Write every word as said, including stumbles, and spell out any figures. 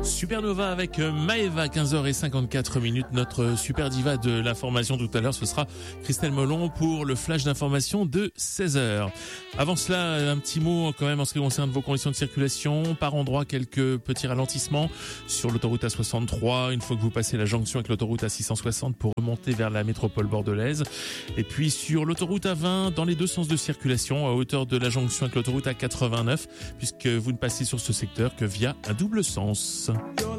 Supernova avec Maëva, quinze heures cinquante-quatre minutes. Notre super diva de l'information tout à l'heure, ce sera Christelle Molon pour le flash d'information de seize heures. Avant cela, un petit mot quand même en ce qui concerne vos conditions de circulation. Par endroit, quelques petits ralentissements sur l'autoroute A soixante-trois, une fois que vous passez la jonction avec l'autoroute A six cent soixante pour remonter vers la métropole bordelaise. Et puis sur l'autoroute A vingt, dans les deux sens de circulation, à hauteur de la jonction avec l'autoroute A quatre-vingt-neuf, puisque vous ne passez sur ce secteur que via un double sens.